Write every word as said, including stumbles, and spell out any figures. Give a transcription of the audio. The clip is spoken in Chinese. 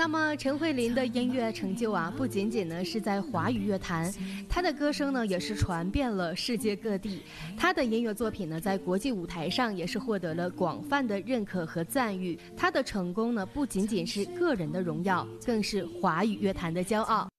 那么陈慧琳的音乐成就啊，不仅仅呢是在华语乐坛，她的歌声呢也是传遍了世界各地。她的音乐作品呢，在国际舞台上也是获得了广泛的认可和赞誉。她的成功呢，不仅仅是个人的荣耀，更是华语乐坛的骄傲。